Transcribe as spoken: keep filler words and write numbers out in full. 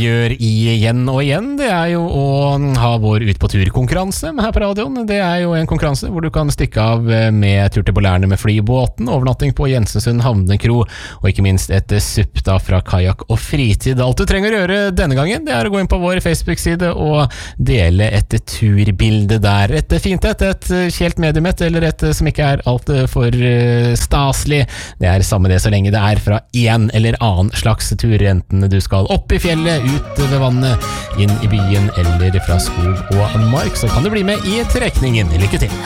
gjør igjen og igjen, det er jo å ha vår ut på tur-konkurranse her på radioen. Det er jo en konkurranse hvor du kan stikke av med tur til Bolærne med flybåten, overnatting på Jensensund havnekro, og ikke minst et supp da fra Kajak og Fritid. Alt du trenger å gjøre denne gangen, det er å gå inn på vår Facebook-side og dele et turbilde der. Et fint et, et kjelt mediumett, eller et som ikke er alt for staselig. Det er samme det så lenge det er fra en eller annen slags tur, enten du skal opp i fjellet, ut ved vannet, inn i byen eller fra skog og mark, så kan du bli med i trekningen. Lykke til!